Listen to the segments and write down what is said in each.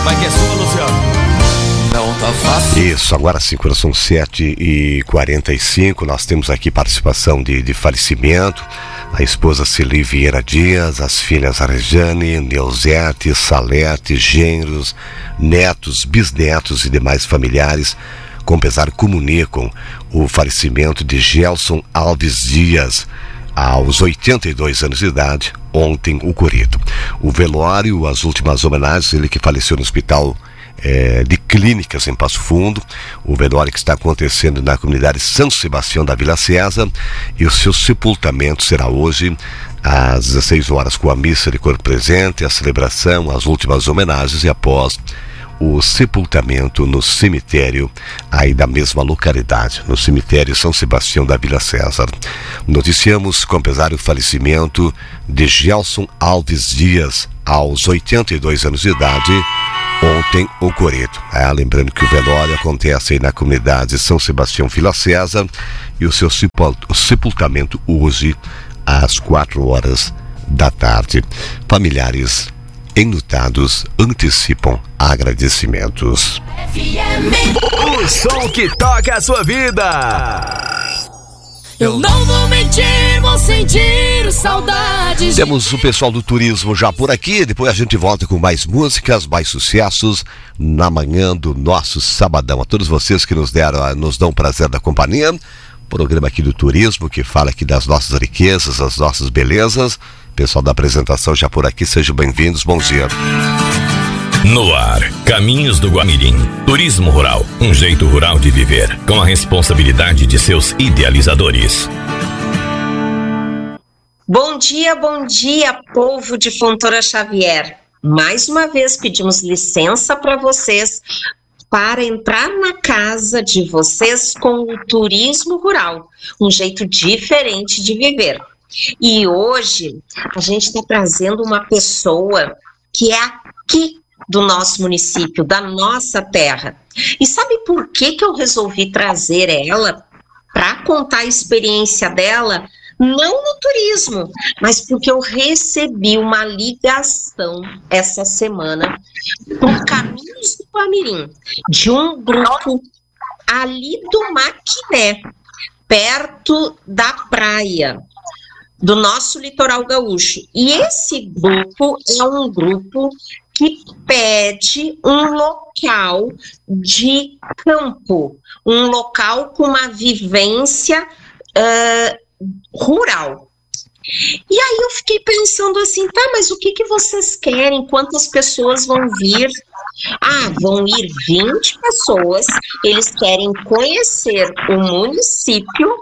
Vai que é sua, Luciano. Não tá fácil. Isso, agora sim, quando são 7h45, nós temos aqui participação de falecimento. A esposa Celi Vieira Dias, as filhas Rejane, Neuzete, Salete, genros, netos, bisnetos e demais familiares, com pesar comunicam o falecimento de Gelson Alves Dias, aos 82 anos de idade, ontem ocorrido. O velório, as últimas homenagens, ele que faleceu no hospital de Clínicas em Passo Fundo, o velório que está acontecendo na comunidade São Sebastião da Vila César, e o seu sepultamento será hoje às 16 horas com a missa de corpo presente, a celebração, as últimas homenagens e após o sepultamento no cemitério aí da mesma localidade, no cemitério São Sebastião da Vila César. Noticiamos com pesar o falecimento de Gelson Alves Dias, aos 82 anos de idade, ontem ocorrido. Lembrando que o velório acontece aí na comunidade São Sebastião Vila César e o seu sepultamento hoje às 4 horas da tarde. Familiares enlutados antecipam agradecimentos. O som que toca a sua vida. Eu não vou mentir, vou sentir saudades. Temos o pessoal do turismo já por aqui. Depois a gente volta com mais músicas, mais sucessos na manhã do nosso sabadão. A todos vocês que nos dão o prazer da companhia. Programa aqui do turismo que fala aqui das nossas riquezas, das nossas belezas. Pessoal da apresentação já por aqui, sejam bem-vindos, bom dia. No ar, Caminhos do Guamirim. Turismo rural, um jeito rural de viver, com a responsabilidade de seus idealizadores. Bom dia, povo de Fontoura Xavier. Mais uma vez pedimos licença para vocês para entrar na casa de vocês com o turismo rural, um jeito diferente de viver. E hoje a gente está trazendo uma pessoa que é aqui do nosso município, da nossa terra. E sabe por que eu resolvi trazer ela para contar a experiência dela? Não no turismo, mas porque eu recebi uma ligação essa semana por Caminhos do Guamirim, de um grupo ali do Maquiné, perto da praia, do nosso litoral gaúcho. E esse grupo é um grupo que pede um local de campo, um local com uma vivência rural. E aí eu fiquei pensando assim, tá, mas o que vocês querem? Quantas pessoas vão vir? Vão ir 20 pessoas, eles querem conhecer o município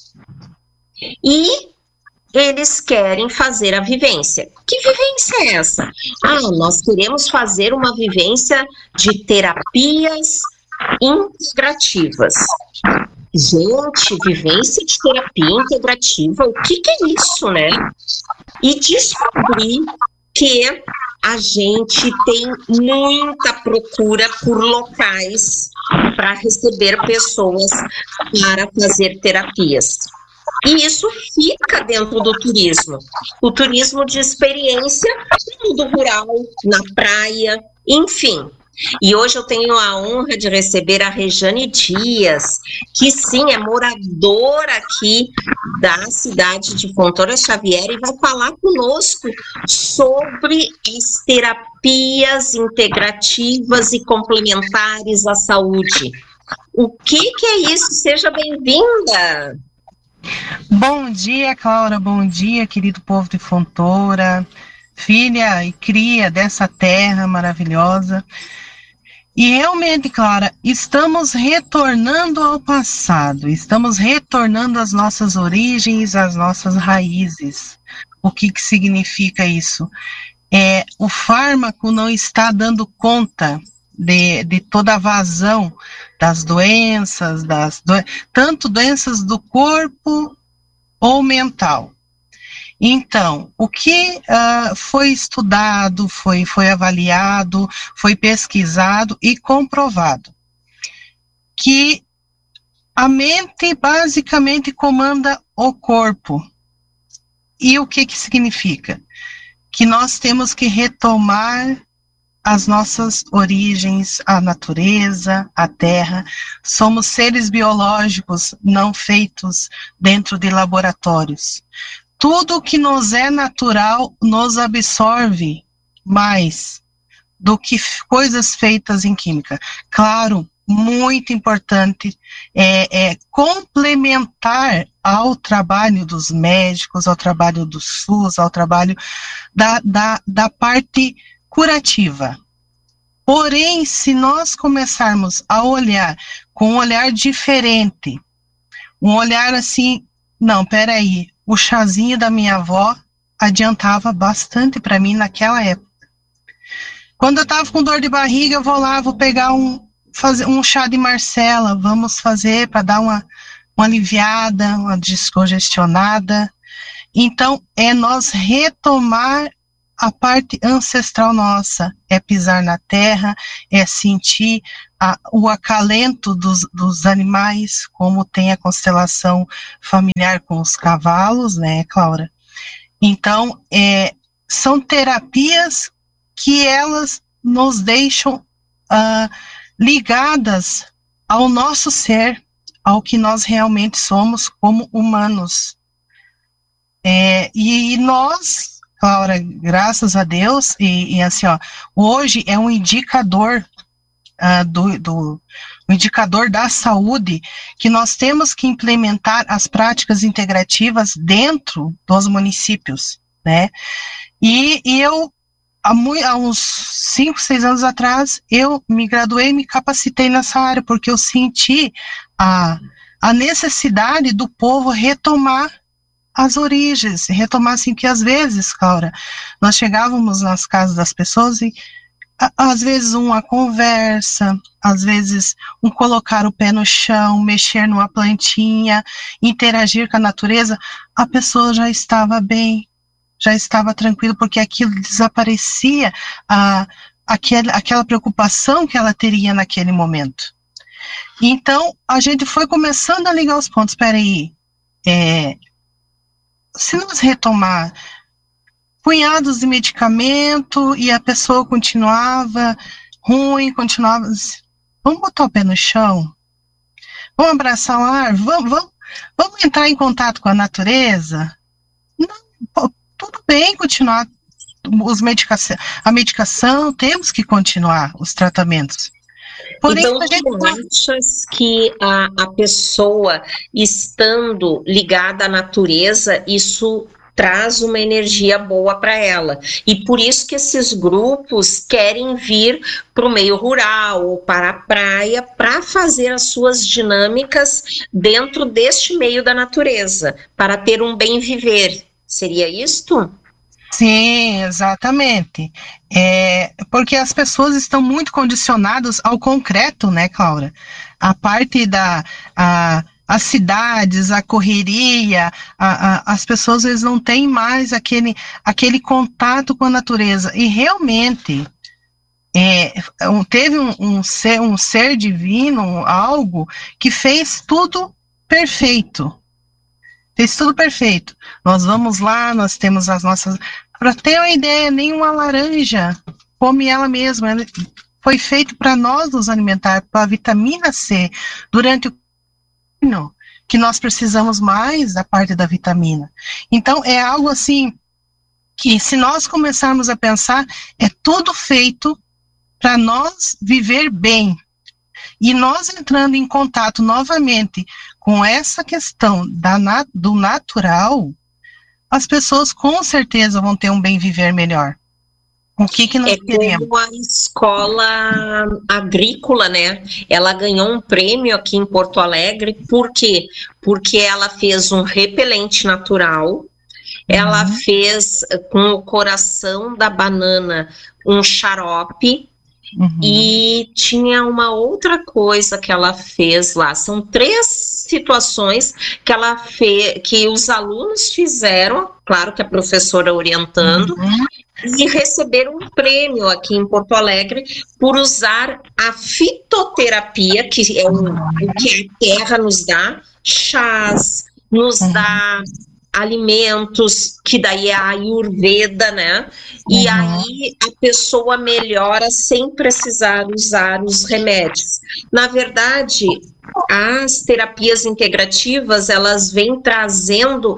e eles querem fazer a vivência. Que vivência é essa? Nós queremos fazer uma vivência de terapias integrativas. Gente, vivência de terapia integrativa, o que é isso, né? E descobri que a gente tem muita procura por locais para receber pessoas para fazer terapias. E isso fica dentro do turismo. O turismo de experiência no mundo rural, na praia, enfim. E hoje eu tenho a honra de receber a Rejane Dias, que sim, é moradora aqui da cidade de Fontoura Xavier e vai falar conosco sobre as terapias integrativas e complementares à saúde. O que é isso? Seja bem-vinda! Bom dia, Cláudia, bom dia, querido povo de Fontoura, filha e cria dessa terra maravilhosa. E realmente, Clara, estamos retornando ao passado, estamos retornando às nossas origens, às nossas raízes. O que significa isso? O fármaco não está dando conta de toda a vazão das doenças, tanto doenças do corpo ou mental. Então, o que foi estudado, foi avaliado, foi pesquisado e comprovado? Que a mente basicamente comanda o corpo. E o que significa? Que nós temos que retomar as nossas origens, a natureza, a terra. Somos seres biológicos não feitos dentro de laboratórios. Tudo que nos é natural nos absorve mais do que coisas feitas em química. Claro, muito importante é complementar ao trabalho dos médicos, ao trabalho do SUS, ao trabalho da parte curativa. Porém, se nós começarmos a olhar com um olhar diferente, um olhar assim, não, peraí, o chazinho da minha avó adiantava bastante para mim naquela época. Quando eu estava com dor de barriga, eu vou lá, vou pegar fazer um chá de Marcela, vamos fazer para dar uma aliviada, uma descongestionada. Então, é nós retomar a parte ancestral nossa, é pisar na terra, é sentir o acalento dos animais, como tem a constelação familiar com os cavalos, né, Cláudia? Então, são terapias que elas nos deixam ligadas ao nosso ser, ao que nós realmente somos como humanos. E nós, Cláudia, graças a Deus, e assim, ó, hoje é um indicador o indicador da saúde, que nós temos que implementar as práticas integrativas dentro dos municípios, né? E eu, há uns 5, 6 anos atrás, eu me graduei e me capacitei nessa área, porque eu senti a necessidade do povo retomar as origens, retomar assim, que às vezes, Cláudia, nós chegávamos nas casas das pessoas e às vezes uma conversa, às vezes um colocar o pé no chão, mexer numa plantinha, interagir com a natureza, a pessoa já estava bem, já estava tranquila, porque aquilo desaparecia, aquela preocupação que ela teria naquele momento. Então, a gente foi começando a ligar os pontos. Espera aí, se nós retomar punhados de medicamento e a pessoa continuava ruim, continuava, vamos botar o pé no chão, vamos abraçar o ar, vamos entrar em contato com a natureza. Não, tudo bem continuar a medicação, temos que continuar os tratamentos. Porém, então, tu achas que a pessoa estando ligada à natureza, isso traz uma energia boa para ela, e por isso que esses grupos querem vir para o meio rural ou para a praia para fazer as suas dinâmicas dentro deste meio da natureza, para ter um bem viver, seria isto? Sim, exatamente, porque as pessoas estão muito condicionadas ao concreto, né, Cláudia? A parte as cidades, a correria, as pessoas eles não têm mais aquele contato com a natureza. E realmente teve um ser divino, algo que fez tudo perfeito. Fez tudo perfeito. Nós vamos lá, nós temos as nossas... Para ter uma ideia, nenhuma laranja come ela mesma. Ela foi feito para nós nos alimentar, para a vitamina C. Durante o que nós precisamos mais da parte da vitamina. Então, é algo assim, que se nós começarmos a pensar, é tudo feito para nós viver bem. E nós entrando em contato novamente com essa questão do natural, as pessoas com certeza vão ter um bem viver melhor. O que nós queremos? Como a escola agrícola, né? Ela ganhou um prêmio aqui em Porto Alegre. Por quê? Porque ela fez um repelente natural, ela fez com o coração da banana um xarope, e tinha uma outra coisa que ela fez lá. São 3 situações que ela fez, que os alunos fizeram, claro que a professora orientando, e receberam um prêmio aqui em Porto Alegre por usar a fitoterapia, que é o que a terra nos dá, chás, nos dá alimentos, que daí é a Ayurveda, né? E aí a pessoa melhora sem precisar usar os remédios. Na verdade, as terapias integrativas, elas vêm trazendo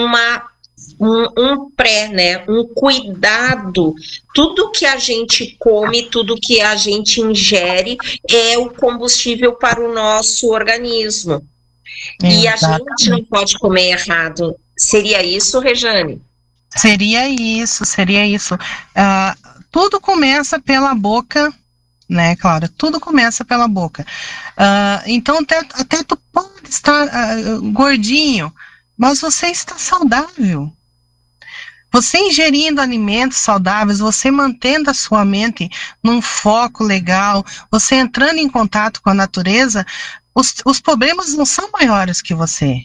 um pré, né? Um cuidado. Tudo que a gente come, tudo que a gente ingere é o combustível para o nosso organismo. E a gente não pode comer errado. Seria isso, Rejane? Seria isso. Tudo começa pela boca, né, Clara? Tudo começa pela boca. Então, até tu pode estar gordinho, mas você está saudável. Você ingerindo alimentos saudáveis, você mantendo a sua mente num foco legal, você entrando em contato com a natureza, os problemas não são maiores que você.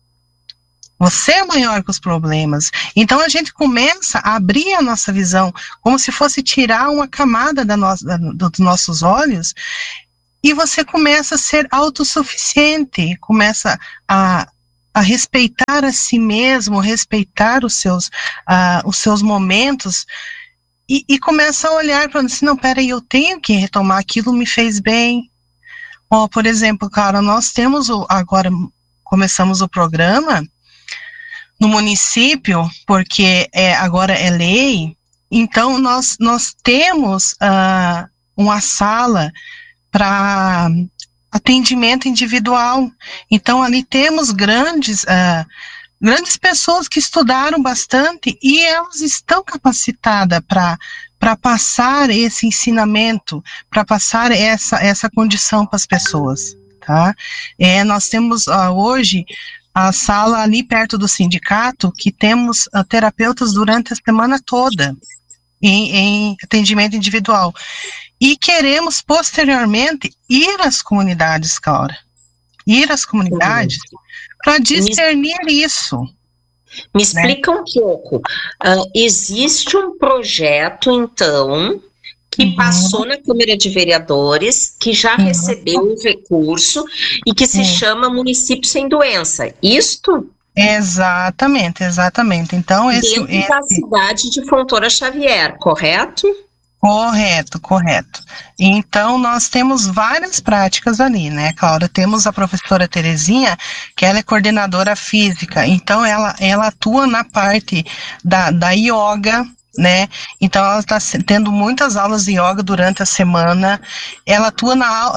Você é maior que os problemas. Então a gente começa a abrir a nossa visão, como se fosse tirar uma camada dos nossos olhos, e você começa a ser autossuficiente, começa a respeitar a si mesmo, respeitar os seus momentos, e começa a olhar para assim, não, peraí, eu tenho que retomar, aquilo me fez bem. Por exemplo, cara, nós temos agora, começamos o programa no município, porque agora é lei, então nós temos uma sala para atendimento individual. Então ali temos grandes pessoas que estudaram bastante e elas estão capacitadas para passar esse ensinamento, para passar essa condição para as pessoas, tá? Nós temos hoje a sala ali perto do sindicato, que temos terapeutas durante a semana toda em atendimento individual. E queremos, posteriormente, ir às comunidades, Clara. Ir às comunidades para discernir isso. Me explica um pouco. Existe um projeto, então, que passou na Câmara de Vereadores, que já recebeu um recurso e que se chama Município Sem Doença. Isto? Exatamente. Então, dentro da cidade de Fontoura Xavier, correto? Correto. Então, nós temos várias práticas ali, né, Cláudia? Temos a professora Terezinha, que ela é coordenadora física, então ela atua na parte da yoga, né? Então ela está tendo muitas aulas de yoga durante a semana. Ela atua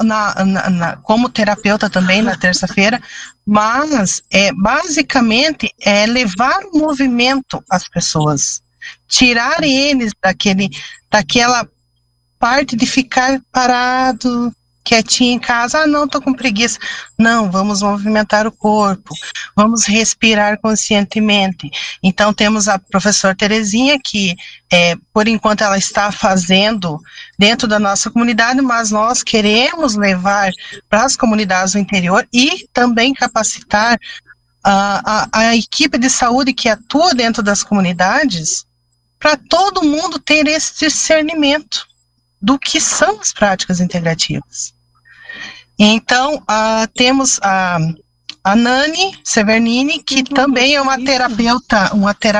como terapeuta também na terça-feira, mas basicamente é levar o movimento às pessoas, tirar eles daquela parte de ficar parado, quietinho em casa. Não, tô com preguiça. Não, vamos movimentar o corpo, vamos respirar conscientemente. Então temos a professora Terezinha, que por enquanto ela está fazendo dentro da nossa comunidade, mas nós queremos levar para as comunidades do interior e também capacitar a equipe de saúde que atua dentro das comunidades, para todo mundo ter esse discernimento do que são as práticas integrativas. Então, temos a Nani Severnini, que também é uma terapeuta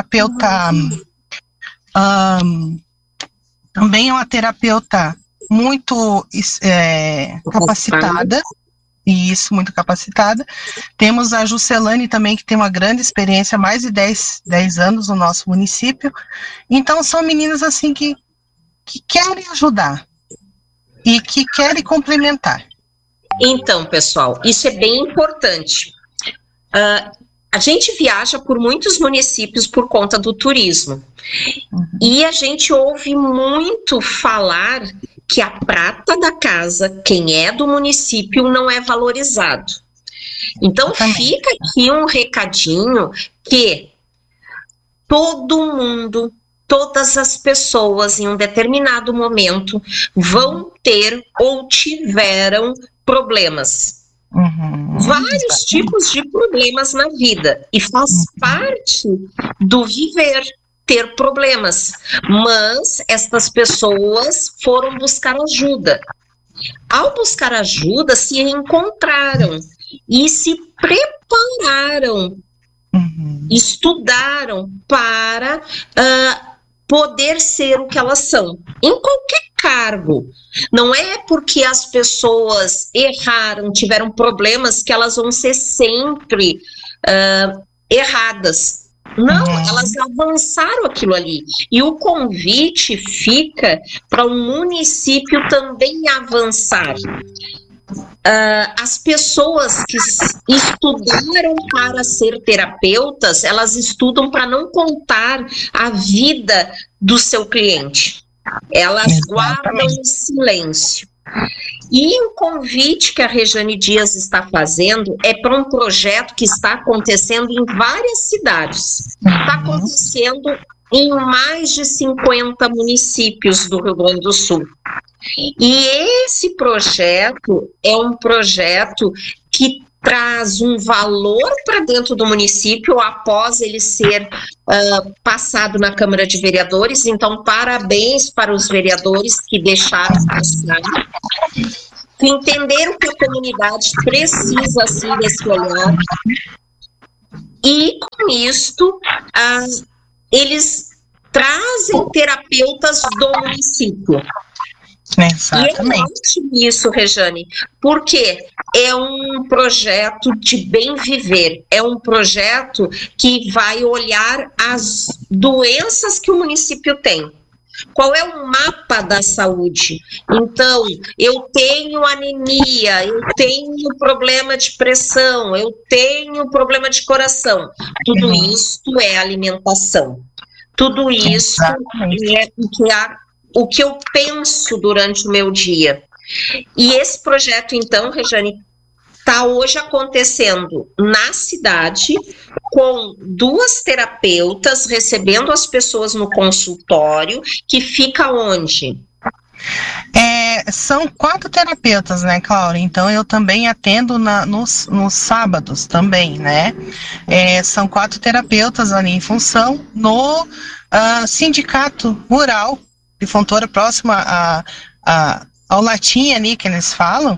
também é uma terapeuta muito capacitada. Isso, muito capacitada. Temos a Juscelane também, que tem uma grande experiência, mais de 10 anos no nosso município. Então, são meninas assim que querem ajudar e que querem complementar. Então, pessoal, isso é bem importante. A gente viaja por muitos municípios por conta do turismo. E a gente ouve muito falar que a prata da casa, quem é do município, não é valorizado. Então, fica aqui um recadinho que todo mundo, todas as pessoas, em um determinado momento, vão ter ou tiveram problemas. Vários tipos de problemas na vida. E faz parte do viver ter problemas. Mas estas pessoas foram buscar ajuda. Ao buscar ajuda, se encontraram e se prepararam estudaram para poder ser o que elas são, em qualquer cargo. Não é porque as pessoas erraram, tiveram problemas, que elas vão ser sempre erradas. Não, elas avançaram aquilo ali. E o convite fica para o município também avançar. As pessoas que estudaram para ser terapeutas, elas estudam para não contar a vida do seu cliente. Elas guardam o silêncio. E o convite que a Rejane Dias está fazendo é para um projeto que está acontecendo em várias cidades. Está acontecendo em mais de 50 municípios do Rio Grande do Sul. E esse projeto é um projeto que traz um valor para dentro do município após ele ser passado na Câmara de Vereadores. Então, parabéns para os vereadores que deixaram passar, que entenderam que a comunidade precisa, sim, desse olhar. E, com isto, eles trazem terapeutas do município. Exatamente. E é ótimo isso, Rejane, porque é um projeto de bem viver, é um projeto que vai olhar as doenças que o município tem. Qual é o mapa da saúde? Então, eu tenho anemia, eu tenho problema de pressão, eu tenho problema de coração. Tudo isso é alimentação. Tudo isso é o que eu penso durante o meu dia. E esse projeto, então, Rejane, está hoje acontecendo na cidade, com 2 terapeutas recebendo as pessoas no consultório, que fica onde? São 4 terapeutas, né, Cláudia? Então eu também atendo nos sábados também, né? São 4 terapeutas ali em função no Sindicato Rural de Fontoura, próximo ao latim ali que eles falam,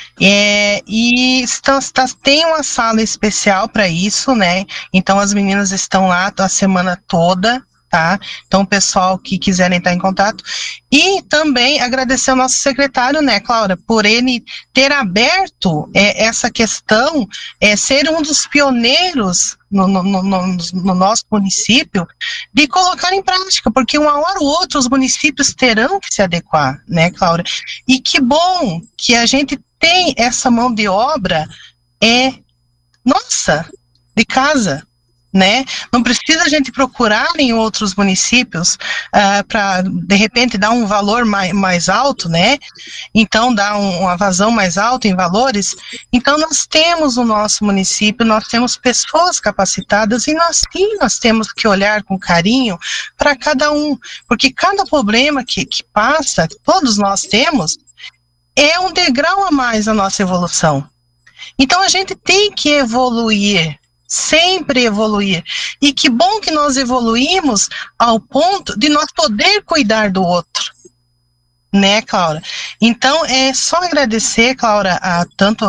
e tem uma sala especial para isso, né? Então as meninas estão lá a semana toda, tá? Então o pessoal que quiser entrar em contato. E também agradecer ao nosso secretário, né, Cláudia, por ele ter aberto essa questão, ser um dos pioneiros no nosso município, de colocar em prática, porque uma hora ou outra os municípios terão que se adequar, né, Cláudia? E que bom que a gente tem essa mão de obra, nossa, de casa, né? Não precisa a gente procurar em outros municípios para, de repente, dar um valor mais alto, né? Então, dar uma vazão mais alta em valores. Então, nós temos o nosso município, nós temos pessoas capacitadas e nós temos que olhar com carinho para cada um, porque cada problema que passa, todos nós temos, é um degrau a mais na nossa evolução. Então, a gente tem que evoluir, sempre evoluir. E que bom que nós evoluímos ao ponto de nós poder cuidar do outro, né, Cláudia? Então, é só agradecer, Cláudia, tanto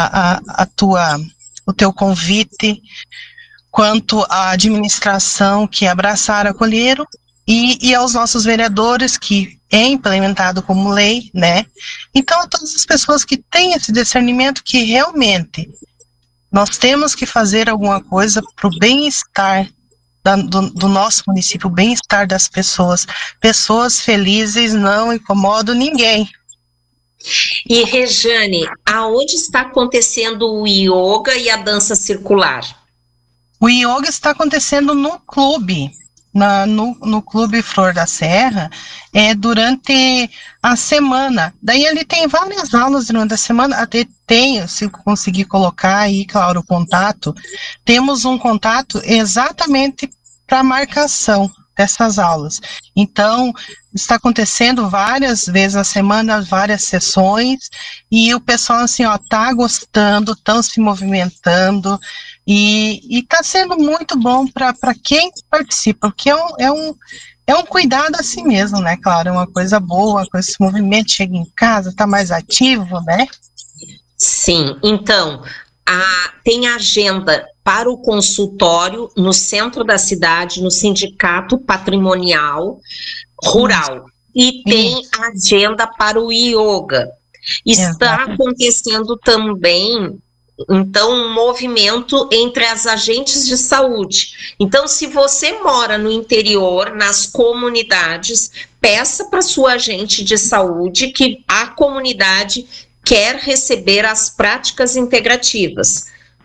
o teu convite, quanto a administração que abraçaram, acolheram, e aos nossos vereadores, que é implementado como lei, né? Então, a todas as pessoas que têm esse discernimento que realmente nós temos que fazer alguma coisa para o bem-estar do nosso município, o bem-estar das pessoas. Pessoas felizes não incomodam ninguém. E, Rejane, aonde está acontecendo o yoga e a dança circular? O yoga está acontecendo no clube, no Clube Flor da Serra, durante a semana. Daí ele tem várias aulas durante a semana, até se conseguir colocar aí, claro, o contato, temos um contato exatamente para marcação dessas aulas. Então, está acontecendo várias vezes na semana, várias sessões, e o pessoal, assim, tá gostando, estão se movimentando, e está sendo muito bom para quem participa, porque é um cuidado a si mesmo, né, claro, é uma coisa boa, com esse movimento, chega em casa, está mais ativo, né? Sim, então, tem agenda para o consultório no centro da cidade, no Sindicato Patrimonial Rural. E tem agenda para o yoga. Está acontecendo também, então, um movimento entre as agentes de saúde. Então, se você mora no interior, nas comunidades, peça para sua agente de saúde que a comunidade quer receber as práticas integrativas.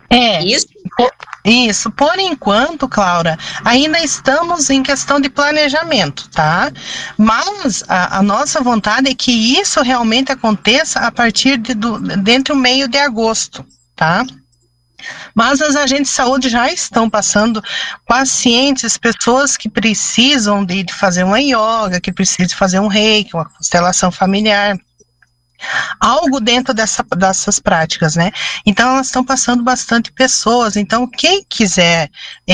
Isso. Por enquanto, Cláudia, ainda estamos em questão de planejamento, tá? Mas a nossa vontade é que isso realmente aconteça a partir dentro do meio de agosto, tá? Mas as agentes de saúde já estão passando pacientes, pessoas que precisam de fazer uma yoga, que precisam fazer um reiki, uma constelação familiar, algo dentro dessas práticas, né? Então elas estão passando bastante pessoas. Então quem quiser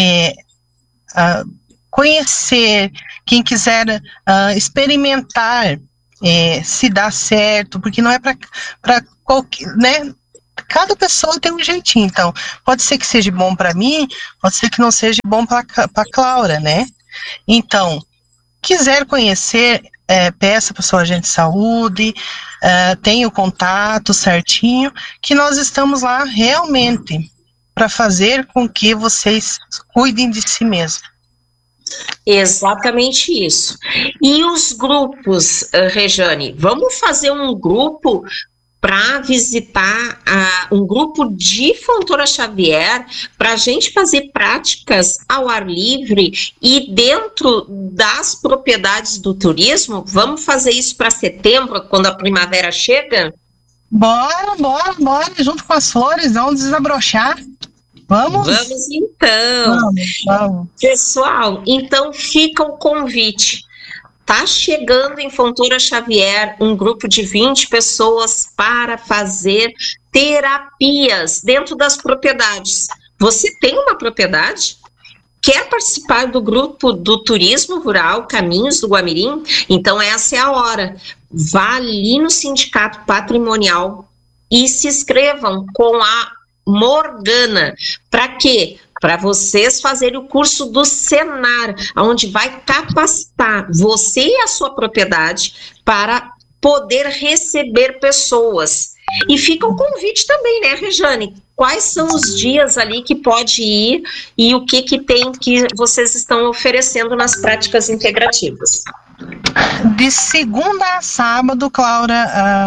conhecer, quem quiser experimentar se dá certo, porque não é para qualquer, né? Cada pessoa tem um jeitinho. Então pode ser que seja bom para mim, pode ser que não seja bom para Cláudia, né? Então quiser conhecer, peça para sua agente de saúde, tenha o contato certinho, que nós estamos lá realmente para fazer com que vocês cuidem de si mesmos. Exatamente isso. E os grupos, Rejane, vamos fazer um grupo para visitar um grupo de Fontoura Xavier, para a gente fazer práticas ao ar livre e dentro das propriedades do turismo. Vamos fazer isso para setembro, quando a primavera chega? Bora, junto com as flores, vamos desabrochar. Vamos então. Vamos. Pessoal, então fica o convite. Está chegando em Fontoura Xavier um grupo de 20 pessoas para fazer terapias dentro das propriedades. Você tem uma propriedade? Quer participar do grupo do Turismo Rural Caminhos do Guamirim? Então essa é a hora. Vá ali no Sindicato Patrimonial e se inscrevam com a Morgana. Para quê? Para vocês fazerem o curso do Senar, onde vai capacitar você e a sua propriedade para poder receber pessoas. E fica o convite também, né, Rejane? Quais são os dias ali que pode ir e o que tem que vocês estão oferecendo nas práticas integrativas? De segunda a sábado, Cláudia,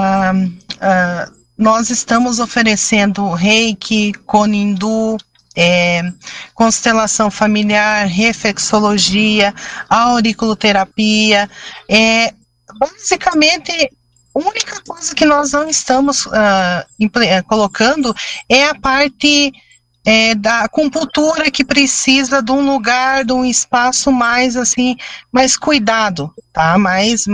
nós estamos oferecendo reiki, conindu, constelação familiar, reflexologia, auriculoterapia. Basicamente, a única coisa que nós não estamos colocando é a parte da acupuntura, que precisa de um lugar, de um espaço mais assim, mais cuidado, tá? Mais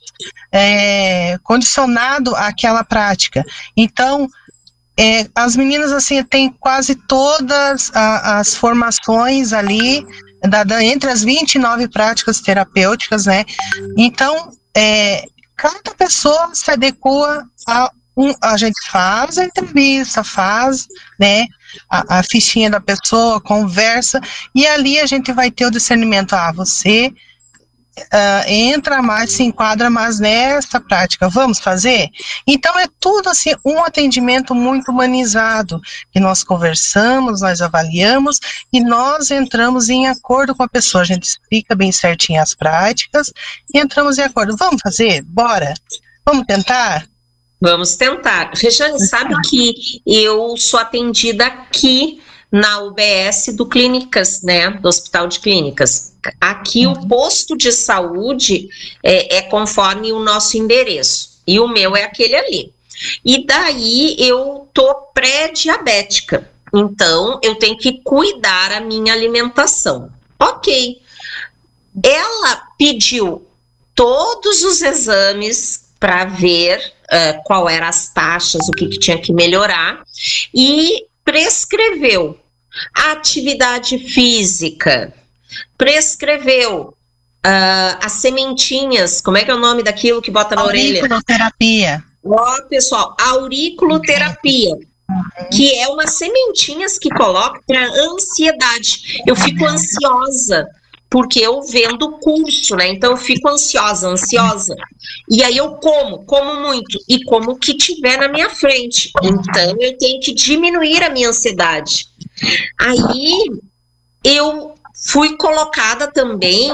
condicionado àquela prática. Então, as meninas assim têm quase todas as formações ali, entre as 29 práticas terapêuticas, né? Então, cada pessoa se adequa a gente faz a entrevista, faz, né, a fichinha da pessoa, conversa, e ali a gente vai ter o discernimento. Você entra mais, se enquadra mais nessa prática, vamos fazer? Então é tudo assim, um atendimento muito humanizado, que nós conversamos, nós avaliamos e nós entramos em acordo com a pessoa. A gente explica bem certinho as práticas e entramos em acordo. Vamos fazer? Bora? Vamos tentar? Vamos tentar. Rejane, sabe que eu sou atendida aqui na UBS do Clínicas, né, do Hospital de Clínicas. Aqui o posto de saúde é conforme o nosso endereço, e o meu é aquele ali. E daí eu tô pré-diabética, então eu tenho que cuidar a minha alimentação. Ok. Ela pediu todos os exames para ver qual eram as taxas, o que tinha que melhorar, e prescreveu atividade física, prescreveu as sementinhas, como é que é o nome daquilo que bota na orelha? Auriculoterapia. Ó, pessoal, auriculoterapia. que é umas sementinhas que coloca para ansiedade. Eu fico ansiosa, porque eu vendo curso, né? Então eu fico ansiosa. E aí eu como muito, e como o que tiver na minha frente. Então eu tenho que diminuir a minha ansiedade. Aí eu fui colocada também,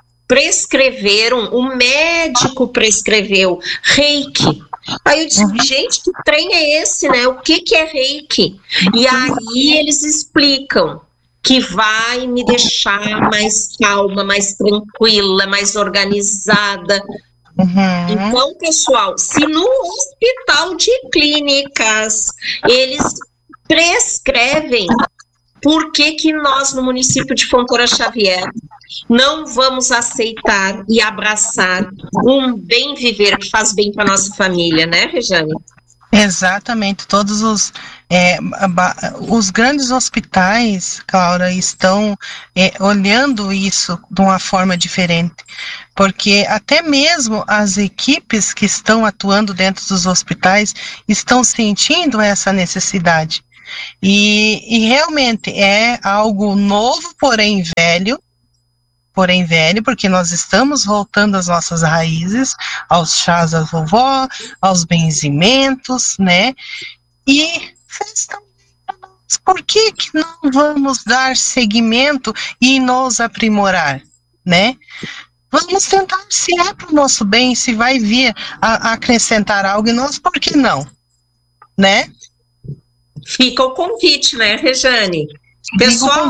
o médico prescreveu Reiki. Aí eu disse, gente, que trem é esse, né? O que é Reiki? E aí eles explicam que vai me deixar mais calma, mais tranquila, mais organizada. Então, pessoal, se no hospital de clínicas eles prescrevem, por que nós, no município de Fontoura Xavier, não vamos aceitar e abraçar um bem viver que faz bem para nossa família, né, Rejane? Exatamente, todos os grandes hospitais, Cláudia, estão olhando isso de uma forma diferente, porque até mesmo as equipes que estão atuando dentro dos hospitais estão sentindo essa necessidade. E realmente é algo novo, porém velho, porque nós estamos voltando às nossas raízes, aos chás da vovó, aos benzimentos, né? E por que não vamos dar seguimento e nos aprimorar, né? Vamos tentar, se é para o nosso bem, se vai vir a acrescentar algo em nós, por que não, né? Fica o convite, né, Rejane? Pessoal,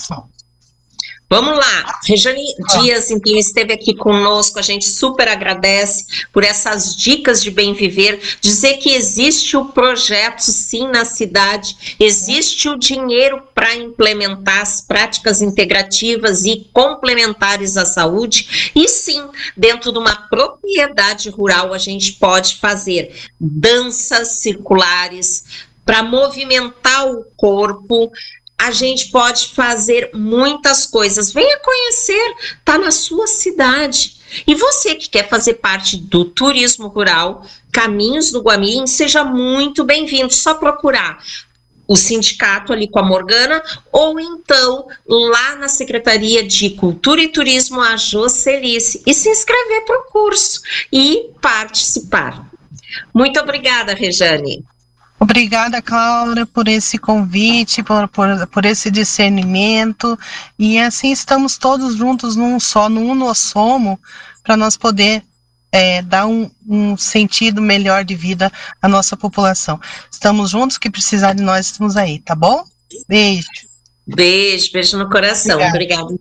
vamos lá. Rejane Dias, então, esteve aqui conosco, a gente super agradece por essas dicas de bem viver, dizer que existe o projeto, sim, na cidade, existe o dinheiro para implementar as práticas integrativas e complementares à saúde, e sim, dentro de uma propriedade rural, a gente pode fazer danças circulares, para movimentar o corpo, a gente pode fazer muitas coisas. Venha conhecer, está na sua cidade. E você que quer fazer parte do turismo rural, Caminhos do Guamirim, seja muito bem-vindo. Só procurar o sindicato ali com a Morgana, ou então lá na Secretaria de Cultura e Turismo, a Jocelice, e se inscrever para o curso e participar. Muito obrigada, Rejane. Obrigada, Cláudia, por esse convite, por esse discernimento, e assim estamos todos juntos num unossomo, para nós poder dar um sentido melhor de vida à nossa população. Estamos juntos, que precisar de nós, estamos aí, tá bom? Beijo. Beijo no coração. Obrigada.